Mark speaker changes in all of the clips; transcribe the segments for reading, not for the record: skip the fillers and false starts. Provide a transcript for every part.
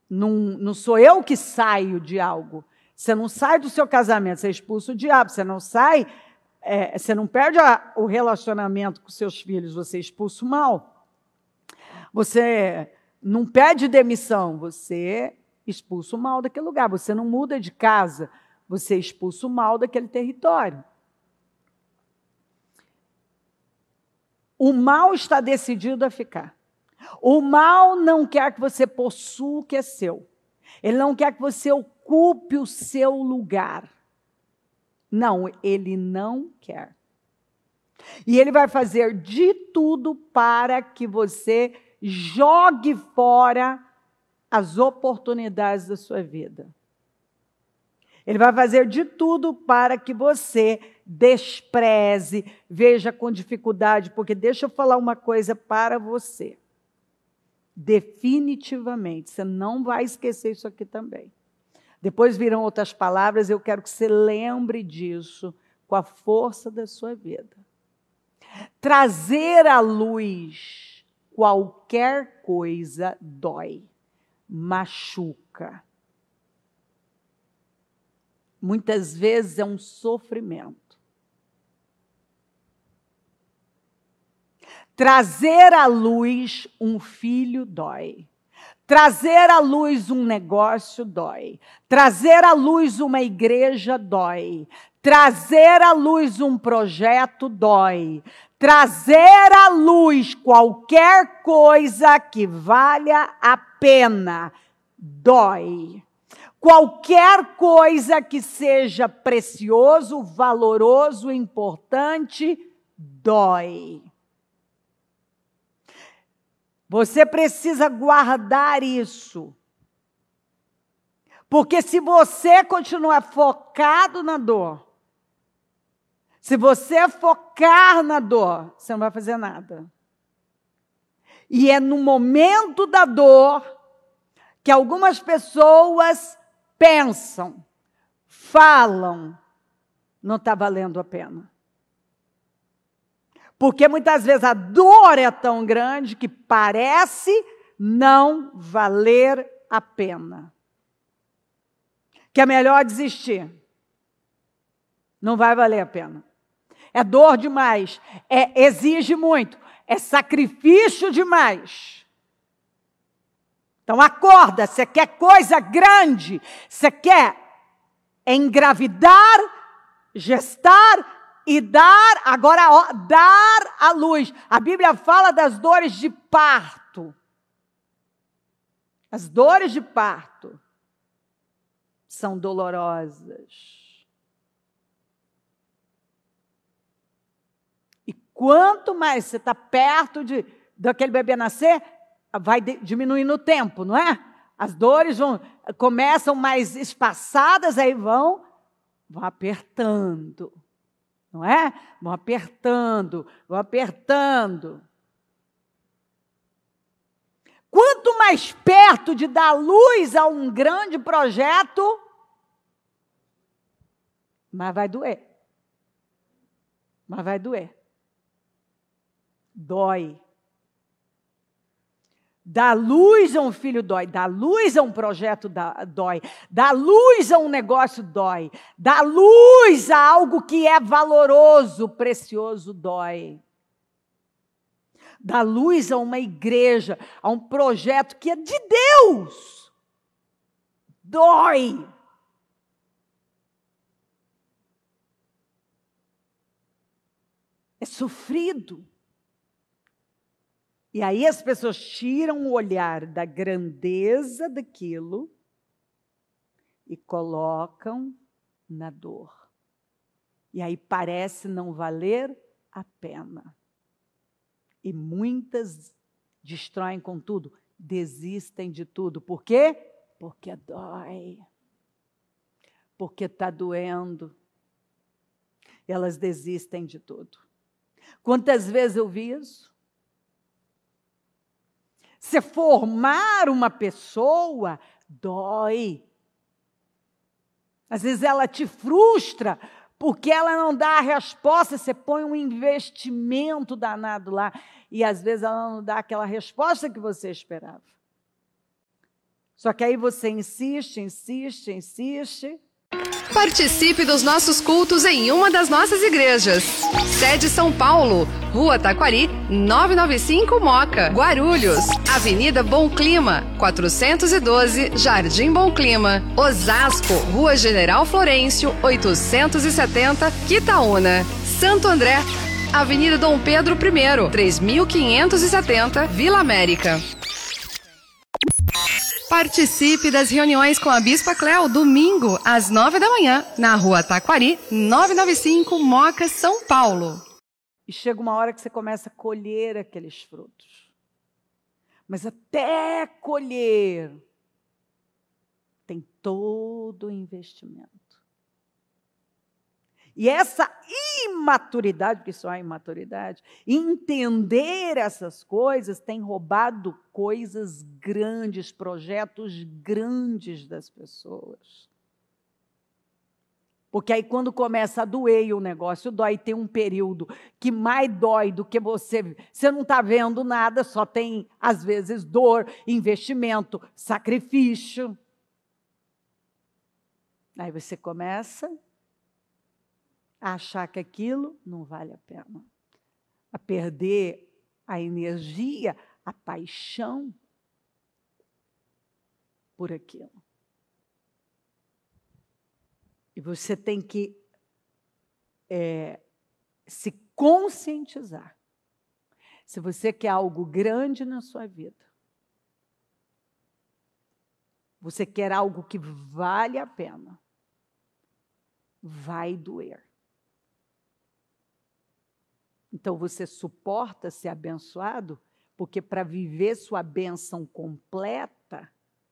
Speaker 1: Não sou eu que saio de algo. Você não sai do seu casamento, você expulsa o diabo. Você não sai, você não perde o relacionamento com seus filhos, você expulsa o mal. Você não pede demissão, você expulsa o mal daquele lugar. Você não muda de casa, você expulsa o mal daquele território. O mal está decidido a ficar. O mal não quer que você possua o que é seu. Ele não quer que você ocupe o seu lugar. Não, ele não quer. E ele vai fazer de tudo para que você jogue fora as oportunidades da sua vida. Ele vai fazer de tudo para que você despreze, veja com dificuldade, porque deixa eu falar uma coisa para você. Definitivamente, você não vai esquecer isso aqui também. Depois virão outras palavras, eu quero que você lembre disso com a força da sua vida. Trazer à luz qualquer coisa dói, machuca. Muitas vezes é um sofrimento. Trazer à luz um filho dói. Trazer à luz um negócio dói. Trazer à luz uma igreja dói. Trazer à luz um projeto dói. Trazer à luz qualquer coisa que valha a pena dói. Qualquer coisa que seja precioso, valoroso, importante, dói. Você precisa guardar isso. Porque se você continuar focado na dor, se você focar na dor, você não vai fazer nada. E é no momento da dor que algumas pessoas pensam, falam, não está valendo a pena. Porque muitas vezes a dor é tão grande que parece não valer a pena. Que é melhor desistir. Não vai valer a pena. É dor demais, exige muito, é sacrifício demais. Então acorda, você quer coisa grande, você quer engravidar, gestar e dar, agora ó, dar à luz. A Bíblia fala das dores de parto. As dores de parto são dolorosas. E quanto mais você está perto daquele bebê nascer, vai diminuindo o tempo, não é? As dores começam mais espaçadas, aí vão apertando, não é? Vão apertando, vão apertando. Quanto mais perto de dar luz a um grande projeto, mais vai doer. Mas vai doer. Dói. Dar luz a um filho dói, dar luz a um projeto dói, dar luz a um negócio dói, dar luz a algo que é valoroso, precioso dói. Dar luz a uma igreja, a um projeto que é de Deus, dói. É sofrido. E aí as pessoas tiram o olhar da grandeza daquilo e colocam na dor. E aí parece não valer a pena. E muitas destroem com tudo, desistem de tudo. Por quê? Porque dói. Porque está doendo. E elas desistem de tudo. Quantas vezes eu vi isso? Se formar uma pessoa, dói. Às vezes ela te frustra, porque ela não dá a resposta, você põe um investimento danado lá, e às vezes ela não dá aquela resposta que você esperava. Só que aí você insiste, insiste, insiste.
Speaker 2: Participe dos nossos cultos em uma das nossas igrejas. Sede São Paulo, Rua Taquari, 995 Moca, Guarulhos, Avenida Bom Clima, 412, Jardim Bom Clima, Osasco, Rua General Florencio, 870, Quitaúna, Santo André, Avenida Dom Pedro I, 3570, Vila América. Participe das reuniões com a Bispa Cléo, domingo, às 9 da manhã, na Rua Taquari, 995, Moca, São Paulo.
Speaker 1: E chega uma hora que você começa a colher aqueles frutos. Mas até colher, tem todo o investimento. E essa imaturidade, porque só há imaturidade, entender essas coisas tem roubado coisas grandes, projetos grandes das pessoas. Porque aí quando começa a doer e o negócio dói, tem um período que mais dói do que você não está vendo nada, só tem às vezes dor, investimento, sacrifício. Aí você começa a achar que aquilo não vale a pena, a perder a energia, a paixão por aquilo. E você tem que se conscientizar. Se você quer algo grande na sua vida, você quer algo que vale a pena, vai doer. Então, você suporta ser abençoado, porque para viver sua bênção completa,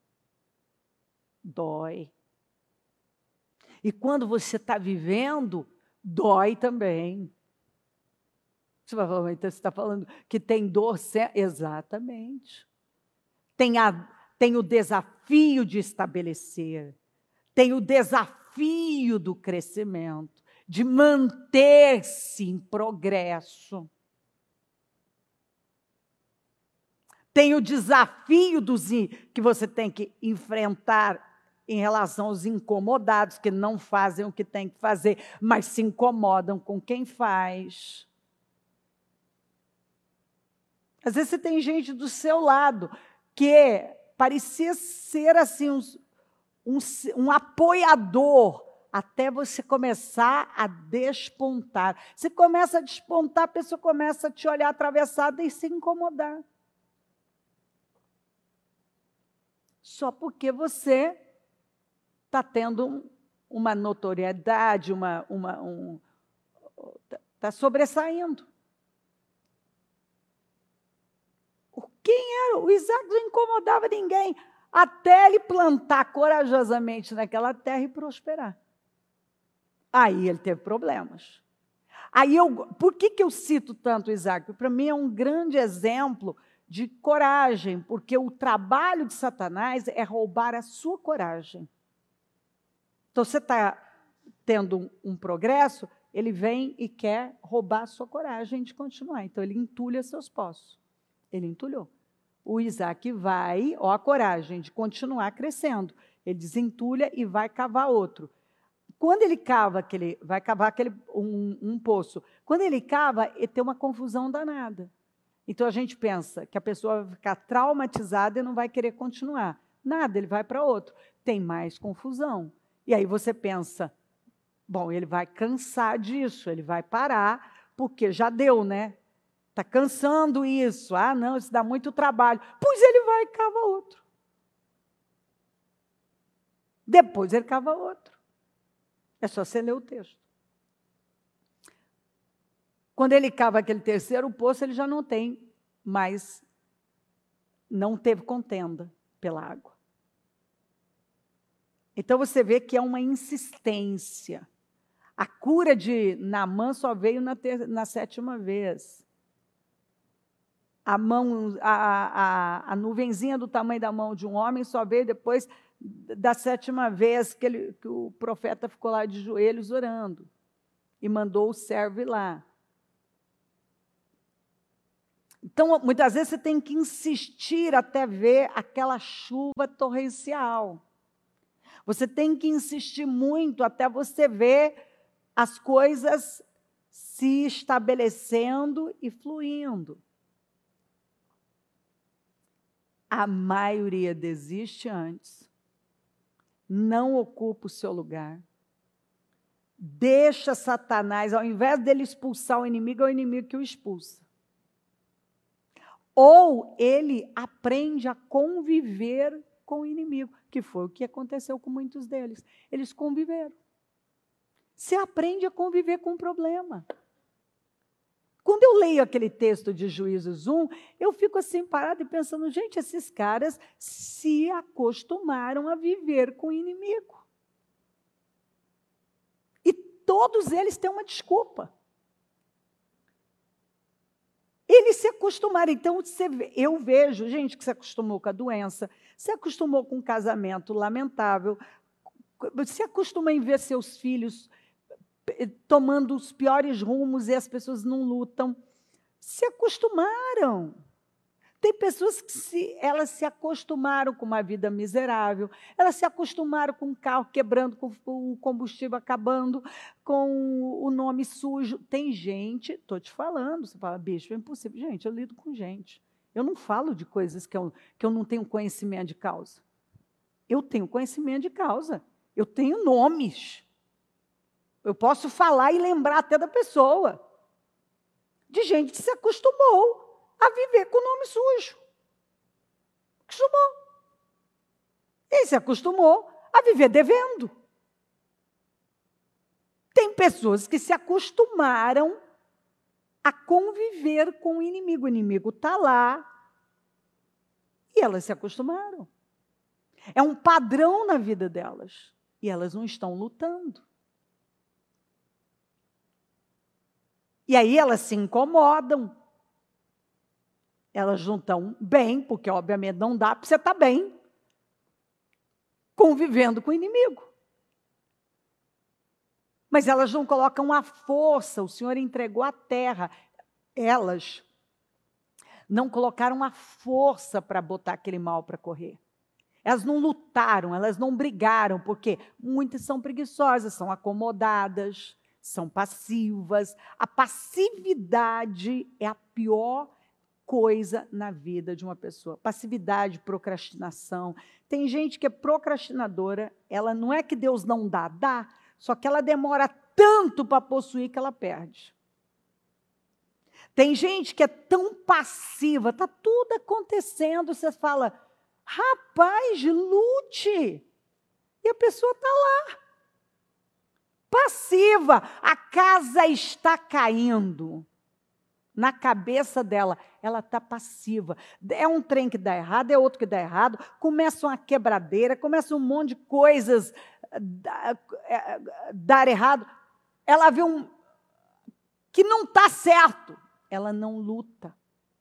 Speaker 1: dói. E quando você está vivendo, dói também. Você vai falar, então você está falando que tem dor? Exatamente. Tem o desafio de estabelecer, tem o desafio do crescimento, de manter-se em progresso. Tem o desafio que você tem que enfrentar em relação aos incomodados, que não fazem o que tem que fazer, mas se incomodam com quem faz. Às vezes você tem gente do seu lado que parecia ser assim um apoiador, até você começar a despontar. Você começa a despontar, a pessoa começa a te olhar atravessada e se incomodar. Só porque você está tendo uma notoriedade, está sobressaindo. Quem era? O Isaac não incomodava ninguém, até ele plantar corajosamente naquela terra e prosperar. Aí ele teve problemas. Por que eu cito tanto o Isaac? Para mim é um grande exemplo de coragem, porque o trabalho de Satanás é roubar a sua coragem. Então, você está tendo um progresso, ele vem e quer roubar a sua coragem de continuar. Então, ele entulha seus poços. Ele entulhou. O Isaac vai, a coragem de continuar crescendo. Ele desentulha e vai cavar outro. Quando ele cava, vai cavar um poço. Quando ele cava, ele tem uma confusão danada. Então, a gente pensa que a pessoa vai ficar traumatizada e não vai querer continuar. Nada, ele vai para outro. Tem mais confusão. E aí você pensa, bom, ele vai cansar disso, ele vai parar, porque já deu, né? Está cansando isso. Ah, não, isso dá muito trabalho. Pois ele vai e cava outro. Depois ele cava outro. É só você ler o texto. Quando ele cava aquele terceiro poço, ele já não tem mais, não teve contenda pela água. Então você vê que é uma insistência. A cura de Naamã só veio na sétima vez. A nuvenzinha do tamanho da mão de um homem só veio depois da sétima vez que o profeta ficou lá de joelhos orando. E mandou o servo ir lá. Então, muitas vezes você tem que insistir até ver aquela chuva torrencial. Você tem que insistir muito até você ver as coisas se estabelecendo e fluindo. A maioria desiste antes, não ocupa o seu lugar, deixa Satanás, ao invés dele expulsar o inimigo, é o inimigo que o expulsa. Ou ele aprende a conviver com o inimigo, que foi o que aconteceu com muitos deles. Eles conviveram. Você aprende a conviver com o problema. Quando eu leio aquele texto de Juízes 1, eu fico assim parada e pensando, gente, esses caras se acostumaram a viver com o inimigo. E todos eles têm uma desculpa. Eles se acostumaram. Então, eu vejo gente que se acostumou com a doença, se acostumou com um casamento lamentável, se acostuma em ver seus filhos tomando os piores rumos e as pessoas não lutam. Se acostumaram. Tem pessoas que elas se acostumaram com uma vida miserável, elas se acostumaram com o carro quebrando, com o combustível acabando, com o nome sujo. Tem gente, estou te falando, você fala, bicho, é impossível. Gente, eu lido com gente. Eu não falo de coisas que eu não tenho conhecimento de causa. Eu tenho conhecimento de causa. Eu tenho nomes. Eu posso falar e lembrar até da pessoa. De gente que se acostumou a viver com o nome sujo. Acostumou. Ele se acostumou a viver devendo. Tem pessoas que se acostumaram a conviver com o inimigo. O inimigo está lá e elas se acostumaram. É um padrão na vida delas e elas não estão lutando. E aí elas se incomodam. Elas não estão bem, porque obviamente não dá para você estar bem convivendo com o inimigo. Mas elas não colocam a força, o Senhor entregou a terra. Elas não colocaram a força para botar aquele mal para correr. Elas não lutaram, elas não brigaram, porque muitas são preguiçosas, são acomodadas, são passivas. A passividade é a pior coisa na vida de uma pessoa. Passividade, procrastinação. Tem gente que é procrastinadora, ela não é que Deus não dá, dá, só que ela demora tanto para possuir que ela perde. Tem gente que é tão passiva, está tudo acontecendo, você fala, rapaz, lute. E a pessoa está lá. Passiva, a casa está caindo. Na cabeça dela, ela está passiva. É um trem que dá errado, é outro que dá errado. Começa uma quebradeira, começa um monte de coisas dar errado. Ela vê que não está certo. Ela não luta.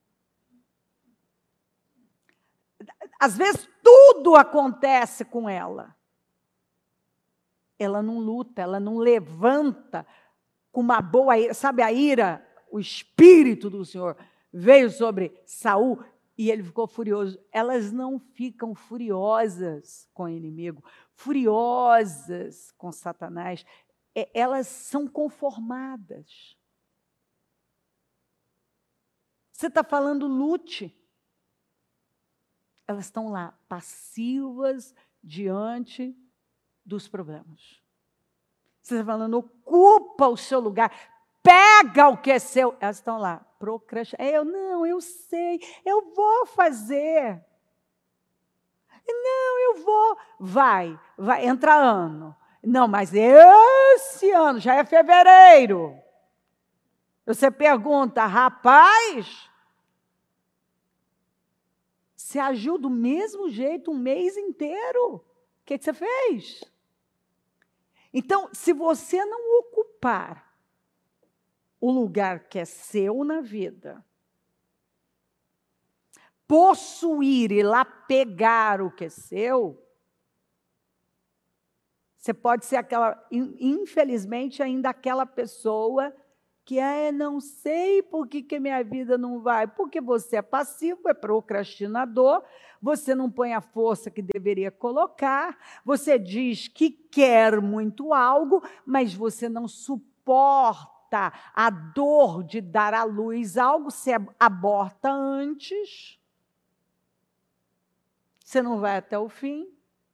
Speaker 1: Às vezes, tudo acontece com ela. Ela não luta, ela não levanta com uma boa ira. Sabe a ira? O Espírito do Senhor veio sobre Saul e ele ficou furioso. Elas não ficam furiosas com o inimigo, furiosas com Satanás. Elas são conformadas. Você está falando lute. Elas estão lá, passivas diante dos problemas. Você está falando, ocupa o seu lugar. Pega o que é seu. Elas estão lá, procrastinando. Eu sei, eu vou fazer. Não, eu vou. Vai, entra ano. Não, mas esse ano, já é fevereiro. Você pergunta, rapaz, você agiu do mesmo jeito um mês inteiro. O que você fez? Então, se você não ocupar o lugar que é seu na vida, possuir e lá pegar o que é seu, você pode ser infelizmente, ainda aquela pessoa que não sei por que minha vida não vai. Porque você é passivo, é procrastinador, você não põe a força que deveria colocar, você diz que quer muito algo, mas você não suporta a dor de dar à luz algo, você aborta antes, você não vai até o fim.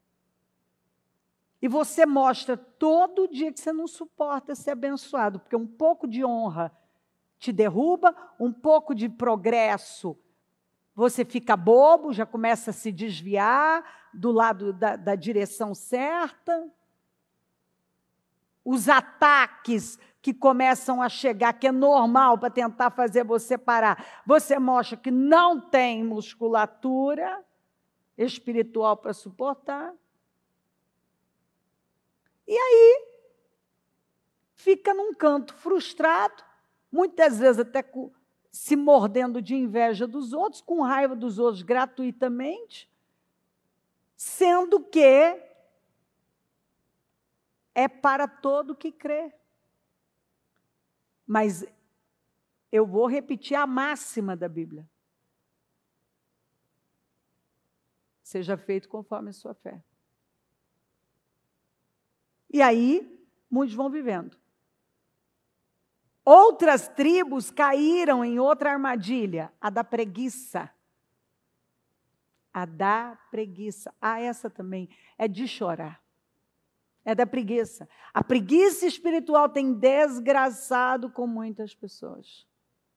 Speaker 1: E você mostra todo dia que você não suporta ser abençoado, porque um pouco de honra te derruba, um pouco de progresso, você fica bobo, já começa a se desviar do lado da direção certa. Os ataques que começam a chegar, que é normal para tentar fazer você parar, você mostra que não tem musculatura espiritual para suportar. E aí, fica num canto frustrado, muitas vezes até se mordendo de inveja dos outros, com raiva dos outros gratuitamente, sendo que é para todo que crê. Mas eu vou repetir a máxima da Bíblia. Seja feito conforme a sua fé. E aí, muitos vão vivendo. Outras tribos caíram em outra armadilha, a da preguiça. A da preguiça. Essa também é de chorar. É da preguiça. A preguiça espiritual tem desgraçado com muitas pessoas.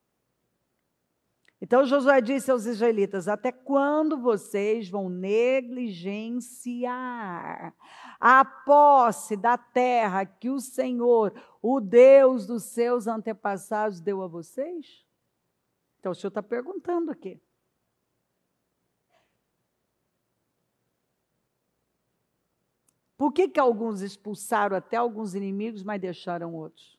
Speaker 1: Então Josué disse aos israelitas: até quando vocês vão negligenciar a posse da terra que o Senhor, o Deus dos seus antepassados, deu a vocês? Então o Senhor está perguntando aqui. Por que alguns expulsaram até alguns inimigos, mas deixaram outros?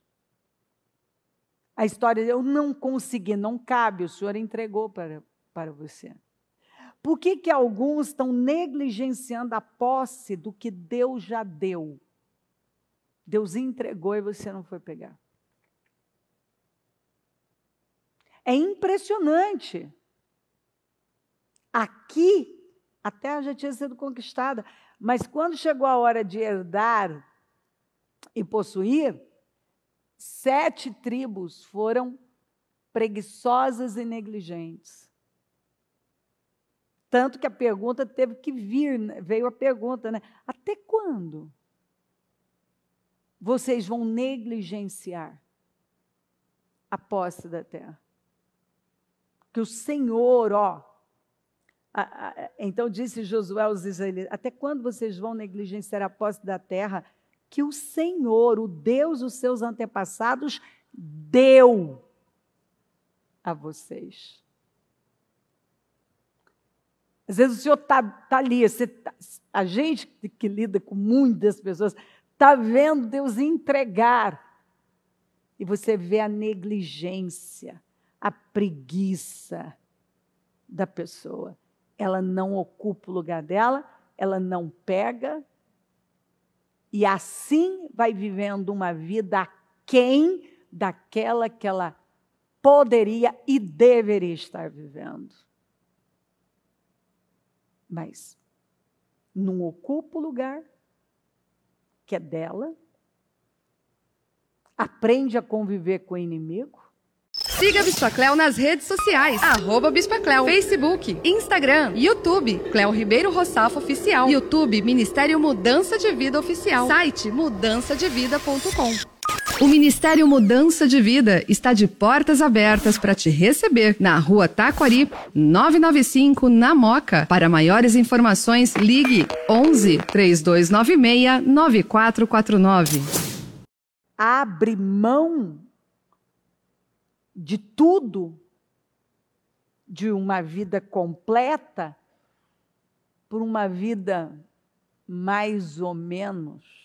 Speaker 1: A história, eu não consegui, não cabe, o Senhor entregou para você. Por que alguns estão negligenciando a posse do que Deus já deu? Deus entregou e você não foi pegar. É impressionante. Aqui, a terra já tinha sido conquistada, mas quando chegou a hora de herdar e possuir, 7 tribos foram preguiçosas e negligentes. Tanto que a pergunta teve que vir, veio a pergunta, né? Até quando vocês vão negligenciar a posse da terra? Que o Senhor, então disse Josué aos israelitas: até quando vocês vão negligenciar a posse da terra que o Senhor, o Deus dos seus antepassados, deu a vocês? Às vezes o Senhor está ali, a gente que lida com muitas pessoas, está vendo Deus entregar, e você vê a negligência, a preguiça da pessoa. Ela não ocupa o lugar dela, ela não pega, e assim vai vivendo uma vida aquém daquela que ela poderia e deveria estar vivendo. Mas não ocupa o lugar que é dela, aprende a conviver com o inimigo.
Speaker 2: Siga a Bispa Cleo nas redes sociais, @Bispa Cleo, Facebook, Instagram, YouTube, Cleo Ribeiro Roçafo Oficial, YouTube, Ministério Mudança de Vida Oficial, site mudançadevida.com. O Ministério Mudança de Vida está de portas abertas para te receber na Rua Taquari, 995, na Moca. Para maiores informações, ligue 11 3296 9449.
Speaker 1: Abre mão de tudo, de uma vida completa, por uma vida mais ou menos,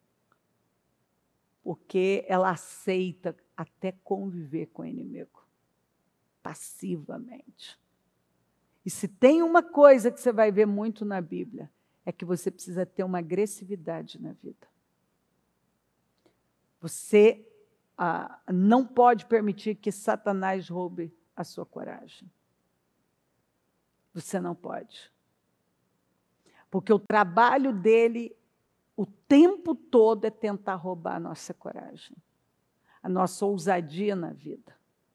Speaker 1: porque ela aceita até conviver com o inimigo, passivamente. E se tem uma coisa que você vai ver muito na Bíblia, é que você precisa ter uma agressividade na vida. Você não pode permitir que Satanás roube a sua coragem. Você não pode. Porque o trabalho dele, o tempo todo, é tentar roubar a nossa coragem, a nossa ousadia na vida.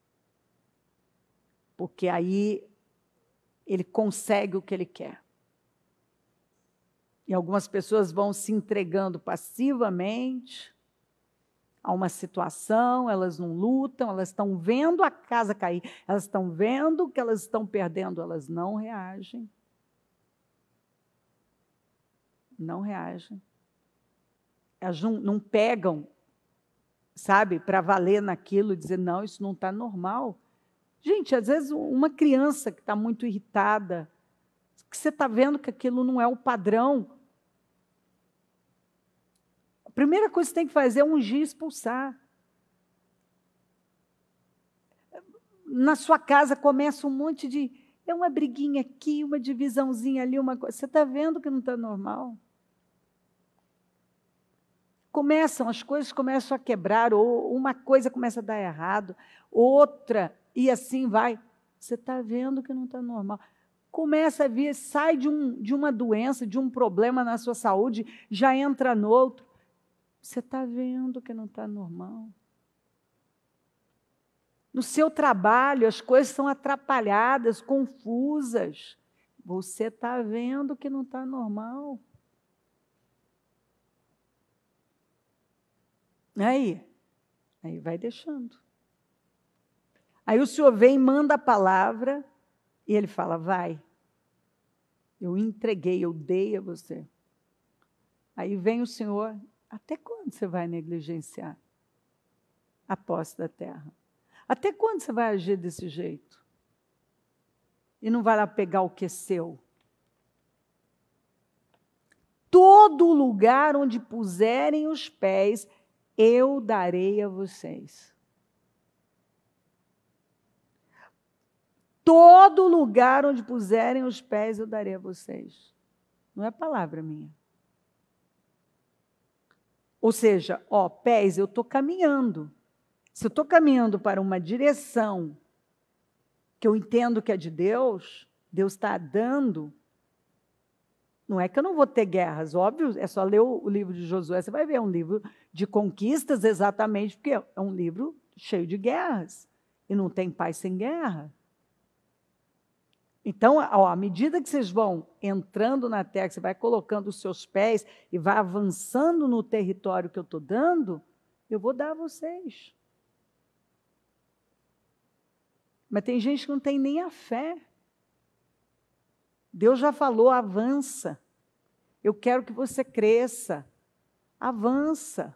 Speaker 1: Porque aí ele consegue o que ele quer. E algumas pessoas vão se entregando passivamente a uma situação, elas não lutam, elas estão vendo a casa cair, elas estão vendo que elas estão perdendo, elas não reagem. Não reagem. Elas não pegam, sabe, para valer naquilo e dizer, não, isso não está normal. Gente, às vezes uma criança que está muito irritada, que você está vendo que aquilo não é o padrão, a primeira coisa que você tem que fazer é ungir e expulsar. Na sua casa começa um monte de... É uma briguinha aqui, uma divisãozinha ali, uma coisa. Você está vendo que não está normal? As coisas começam a quebrar, ou uma coisa começa a dar errado, outra, e assim vai. Você está vendo que não está normal. Começa a vir, sai de uma doença, de um problema na sua saúde, já entra no outro. Você está vendo que não está normal. No seu trabalho, as coisas são atrapalhadas, confusas. Você está vendo que não está normal. Aí vai deixando. Aí o Senhor vem e manda a palavra, e ele fala, vai. Eu entreguei, eu dei a você. Aí vem o Senhor, até quando você vai negligenciar a posse da terra? Até quando você vai agir desse jeito? E não vai lá pegar o que é seu? Todo lugar onde puserem os pés, eu darei a vocês. Todo lugar onde puserem os pés, eu darei a vocês. Não é palavra minha. Ou seja, pés, eu estou caminhando. Se eu estou caminhando para uma direção que eu entendo que é de Deus, Deus está dando, não é que eu não vou ter guerras, óbvio, é só ler o livro de Josué, você vai ver, é um livro de conquistas exatamente, porque é um livro cheio de guerras, e não tem paz sem guerra. Então, à medida que vocês vão entrando na terra, que você vai colocando os seus pés e vai avançando no território que eu estou dando, eu vou dar a vocês. Mas tem gente que não tem nem a fé. Deus já falou, avança. Eu quero que você cresça. Avança.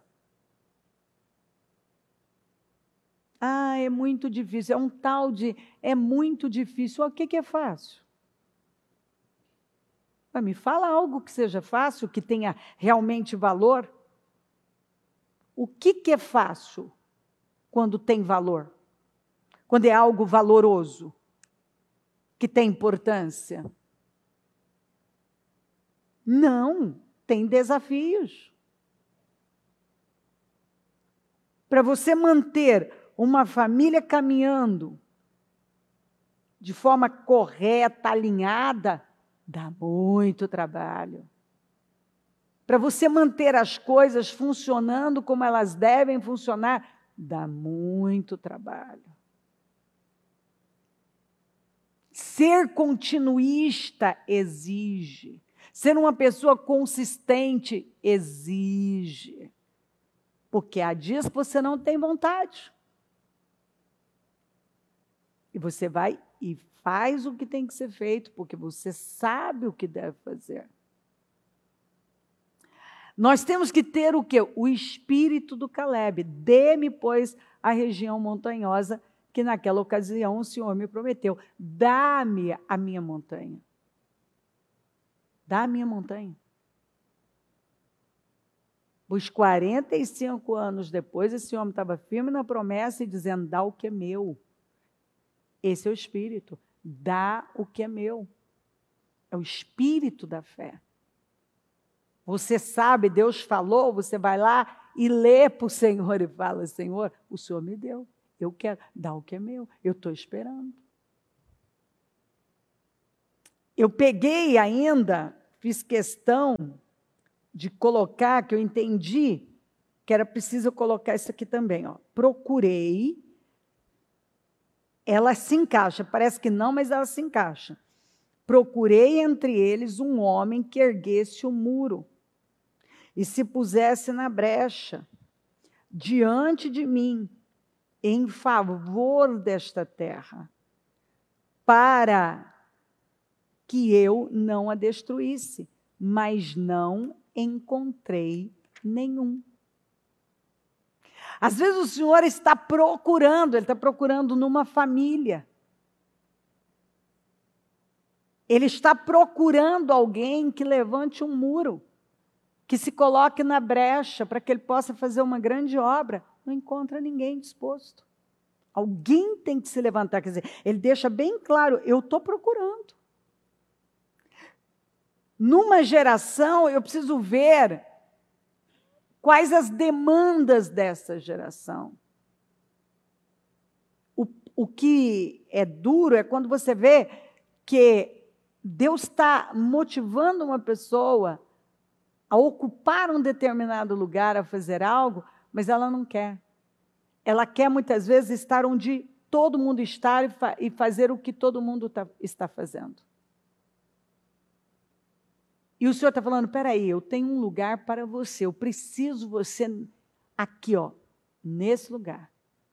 Speaker 1: É muito difícil. É um tal de... É muito difícil. O que é fácil? Me fala algo que seja fácil, que tenha realmente valor. O que é fácil quando tem valor? Quando é algo valoroso, que tem importância? Não, tem desafios. Para você manter uma família caminhando de forma correta, alinhada, dá muito trabalho. Para você manter as coisas funcionando como elas devem funcionar, dá muito trabalho. Ser continuista exige. Ser uma pessoa consistente exige. Porque há dias que você não tem vontade. E você vai e faz o que tem que ser feito, porque você sabe o que deve fazer. Nós temos que ter o quê? O espírito do Caleb. Dê-me, pois, a região montanhosa, que naquela ocasião o Senhor me prometeu. Dá-me a minha montanha. Dá a minha montanha. Os 45 anos depois, esse homem estava firme na promessa e dizendo, dá o que é meu. Esse é o espírito. Dá o que é meu. É o espírito da fé. Você sabe, Deus falou, você vai lá e lê para o Senhor e fala: Senhor, o Senhor me deu, eu quero dar o que é meu, eu estou esperando. Eu peguei ainda, fiz questão de colocar, que eu entendi que era preciso colocar isso aqui também. Ó. Procurei, ela se encaixa, parece que não, mas ela se encaixa. Procurei entre eles um homem que erguesse o muro e se pusesse na brecha diante de mim, em favor desta terra, para que eu não a destruísse, mas não encontrei nenhum. Às vezes o Senhor está procurando, Ele está procurando numa família. Ele está procurando alguém que levante um muro, que se coloque na brecha para que Ele possa fazer uma grande obra. Não encontra ninguém disposto. Alguém tem que se levantar. Quer dizer, Ele deixa bem claro, eu estou procurando. Numa geração, eu preciso ver quais as demandas dessa geração. O que é duro é quando você vê que Deus está motivando uma pessoa a ocupar um determinado lugar, a fazer algo, mas ela não quer. Ela quer, muitas vezes, estar onde todo mundo está e fazer o que todo mundo está fazendo. E o Senhor está falando, peraí, eu tenho um lugar para você, eu preciso você aqui, ó, nesse lugar.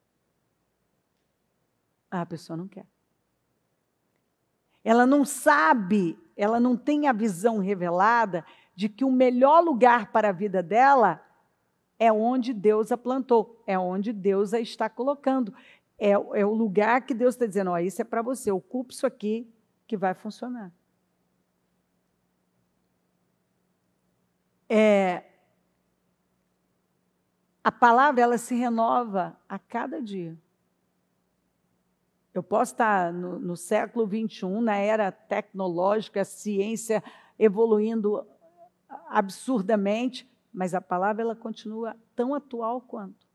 Speaker 1: A pessoa não quer. Ela não sabe, ela não tem a visão revelada de que o melhor lugar para a vida dela é onde Deus a plantou, é onde Deus a está colocando. É o lugar que Deus está dizendo, ó, isso é para você, ocupe isso aqui que vai funcionar. A palavra, ela se renova a cada dia. Eu posso estar no século XXI, na era tecnológica, a ciência evoluindo absurdamente, mas a palavra ela continua tão atual quanto.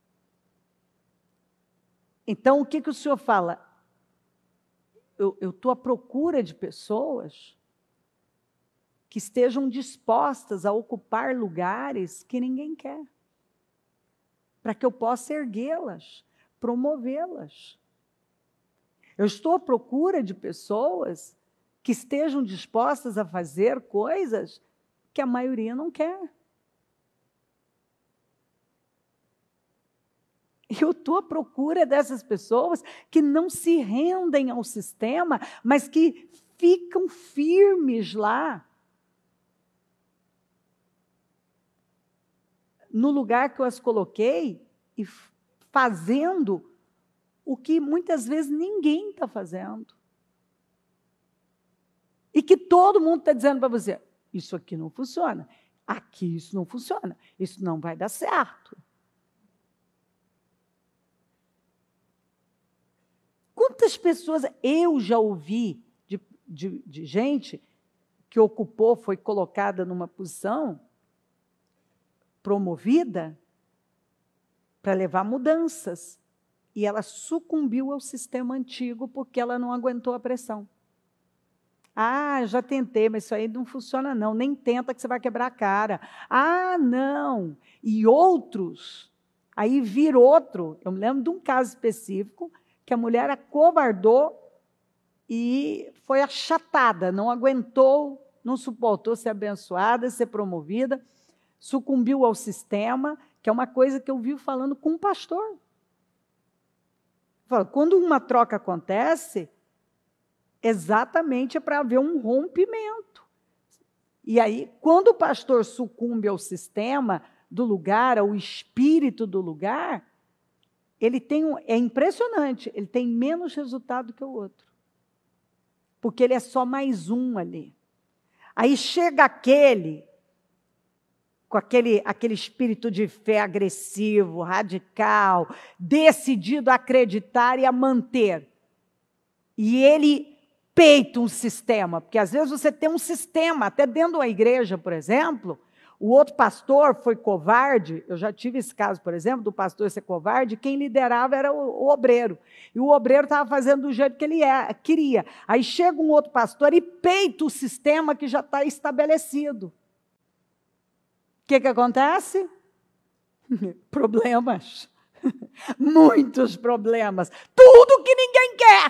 Speaker 1: Então, o que o Senhor fala? Eu estou à procura de pessoas que estejam dispostas a ocupar lugares que ninguém quer, para que eu possa erguê-las, promovê-las. Eu estou à procura de pessoas que estejam dispostas a fazer coisas que a maioria não quer. Eu estou à procura dessas pessoas que não se rendem ao sistema, mas que ficam firmes lá, no lugar que eu as coloquei, e fazendo o que muitas vezes ninguém está fazendo. E que todo mundo está dizendo para você, isso aqui não funciona, aqui isso não funciona, isso não vai dar certo. Quantas pessoas eu já ouvi de gente que ocupou, foi colocada numa posição promovida para levar mudanças. E ela sucumbiu ao sistema antigo porque ela não aguentou a pressão. Ah, já tentei, mas isso aí não funciona não. Nem tenta que você vai quebrar a cara. Ah, não. E outros, aí vir outro. Eu me lembro de um caso específico que a mulher acovardou e foi achatada, não aguentou, não suportou ser abençoada, ser promovida, sucumbiu ao sistema, que é uma coisa que eu vi falando com um pastor. Quando uma troca acontece, exatamente é para haver um rompimento. E aí, quando o pastor sucumbe ao sistema do lugar, ao espírito do lugar, ele tem é impressionante, ele tem menos resultado que o outro. Porque ele é só mais um ali. Aí chega aquele, com aquele espírito de fé agressivo, radical, decidido a acreditar e a manter. E ele peita um sistema, porque às vezes você tem um sistema, até dentro da igreja, por exemplo, O outro pastor foi covarde, eu já tive esse caso, por exemplo, do pastor ser covarde, quem liderava era o obreiro. E o obreiro estava fazendo do jeito que ele queria. Aí chega um outro pastor e peita o sistema que já está estabelecido. O que acontece? Problemas. Muitos problemas. Tudo que ninguém quer.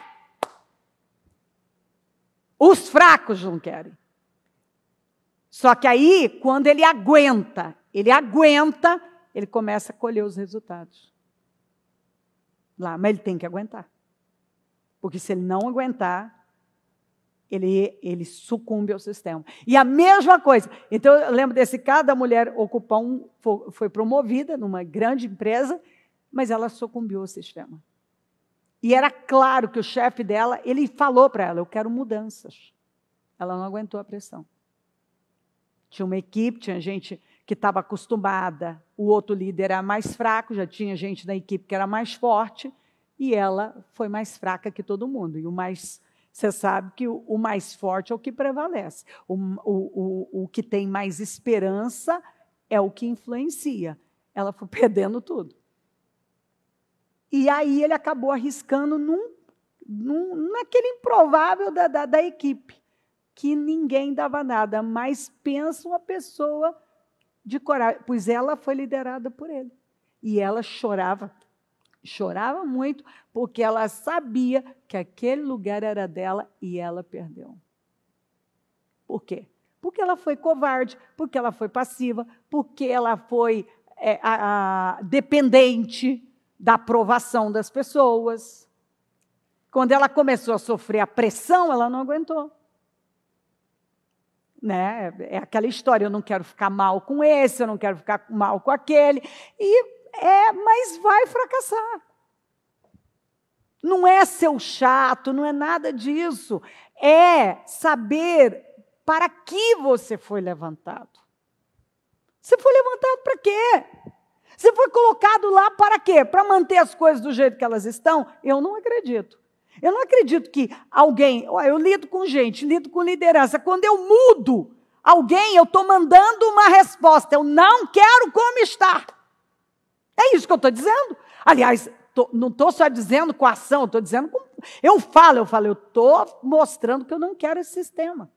Speaker 1: Os fracos não querem. Só que aí, quando ele aguenta, ele começa a colher os resultados. Lá, mas ele tem que aguentar. Porque se ele não aguentar, ele sucumbe ao sistema. E a mesma coisa. Então, eu lembro desse caso, a mulher foi promovida numa grande empresa, mas ela sucumbiu ao sistema. E era claro que o chefe dela, ele falou para ela, eu quero mudanças. Ela não aguentou a pressão. Tinha uma equipe, tinha gente que estava acostumada, o outro líder era mais fraco, já tinha gente na equipe que era mais forte, e ela foi mais fraca que todo mundo. E você sabe que o mais forte é o que prevalece. O que tem mais esperança é o que influencia. Ela foi perdendo tudo. E aí ele acabou arriscando naquele improvável da equipe, que ninguém dava nada, mas pensa uma pessoa de coragem, pois ela foi liderada por ele. E ela chorava muito, porque ela sabia que aquele lugar era dela e ela perdeu. Por quê? Porque ela foi covarde, porque ela foi passiva, porque ela foi dependente da aprovação das pessoas. Quando ela começou a sofrer a pressão, ela não aguentou. Né? É aquela história, eu não quero ficar mal com esse, eu não quero ficar mal com aquele, mas vai fracassar. Não é ser o chato, não é nada disso. É saber para que você foi levantado. Você foi levantado para quê? Você foi colocado lá para quê? Para manter as coisas do jeito que elas estão? Eu não acredito. Eu não acredito que alguém... Eu lido com gente, lido com liderança. Quando eu mudo alguém, eu estou mandando uma resposta. Eu não quero como está. É isso que eu estou dizendo. Aliás, não estou só dizendo com ação, estou dizendo com... Eu estou mostrando que eu não quero esse sistema.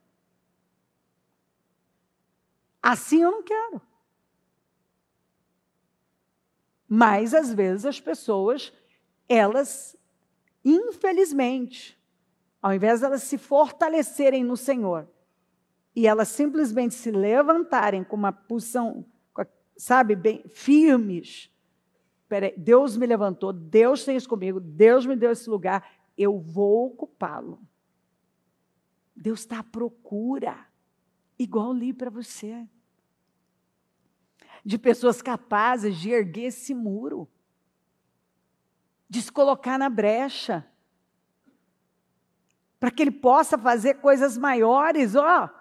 Speaker 1: Assim eu não quero. Mas, às vezes, as pessoas, elas... Infelizmente, ao invés de elas se fortalecerem no Senhor e elas simplesmente se levantarem com uma posição, sabe, bem firmes, Deus me levantou, Deus tem isso comigo, Deus me deu esse lugar, eu vou ocupá-lo. Deus está à procura, igual li para você, de pessoas capazes de erguer esse muro, de se colocar na brecha, para que ele possa fazer coisas maiores.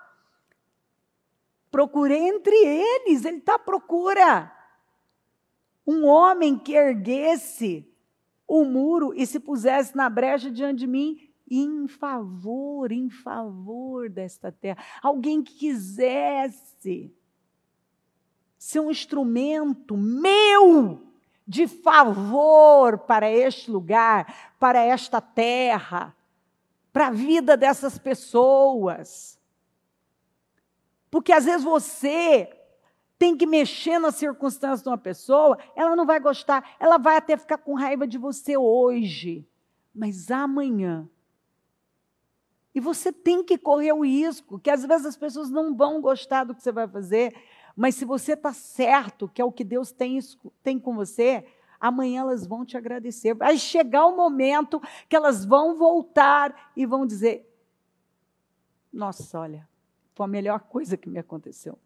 Speaker 1: Procurei entre eles, ele está à procura. Um homem que erguesse o muro e se pusesse na brecha diante de mim, em favor desta terra. Alguém que quisesse ser um instrumento meu, de favor para este lugar, para esta terra, para a vida dessas pessoas. Porque às vezes você tem que mexer nas circunstâncias de uma pessoa, ela não vai gostar, ela vai até ficar com raiva de você hoje, mas amanhã. E você tem que correr o risco, que às vezes as pessoas não vão gostar do que você vai fazer, mas se você está certo que é o que Deus tem com você, amanhã elas vão te agradecer. Vai chegar o momento que elas vão voltar e vão dizer, nossa, olha, foi a melhor coisa que me aconteceu.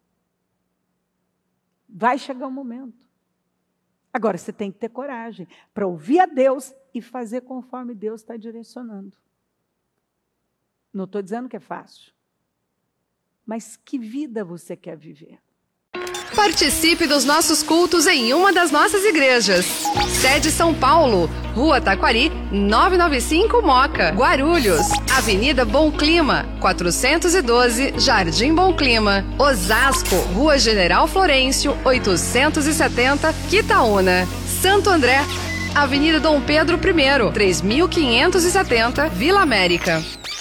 Speaker 1: Vai chegar o momento. Agora, você tem que ter coragem para ouvir a Deus e fazer conforme Deus está direcionando. Não estou dizendo que é fácil. Mas que vida você quer viver?
Speaker 2: Participe dos nossos cultos em uma das nossas igrejas. Sede São Paulo, Rua Taquari, 995 Moca, Guarulhos, Avenida Bom Clima, 412, Jardim Bom Clima, Osasco, Rua General Florencio, 870, Quitaúna, Santo André, Avenida Dom Pedro I, 3570, Vila América.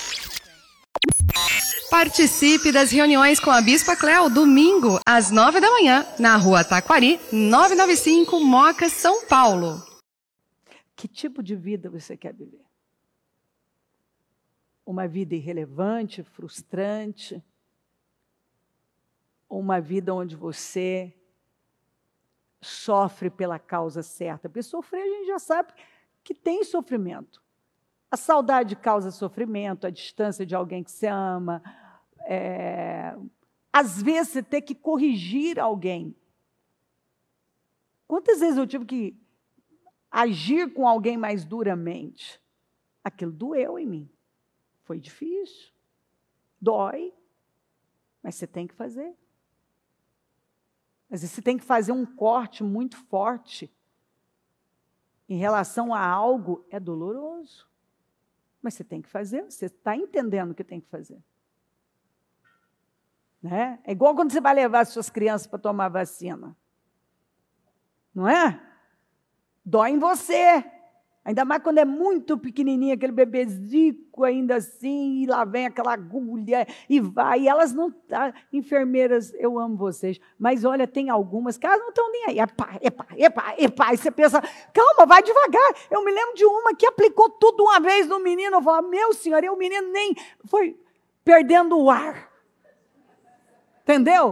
Speaker 2: Participe das reuniões com a Bispa Cléo, domingo, às 9 da manhã, na Rua Taquari, 995, Moca, São Paulo.
Speaker 1: Que tipo de vida você quer viver? Uma vida irrelevante, frustrante? Ou uma vida onde você sofre pela causa certa? Porque sofrer a gente já sabe que tem sofrimento. A saudade causa sofrimento, a distância de alguém que você ama. Às vezes você tem que corrigir alguém. Quantas vezes eu tive que agir com alguém mais duramente? Aquilo doeu em mim. Foi difícil. Dói. Mas você tem que fazer. Às vezes você tem que fazer um corte muito forte. Em relação a algo, é doloroso. Mas você tem que fazer. Você está entendendo o que tem que fazer. Né? É igual quando você vai levar as suas crianças para tomar vacina. Não é? Dói em você. Ainda mais quando é muito pequenininho, aquele bebezico ainda assim, e lá vem aquela agulha, e vai. E elas não... enfermeiras, eu amo vocês, mas olha, tem algumas que elas não estão nem aí. Epá. E você pensa, calma, vai devagar. Eu me lembro de uma que aplicou tudo uma vez no menino. Eu falo, meu senhor, e o menino nem foi perdendo o ar. Entendeu?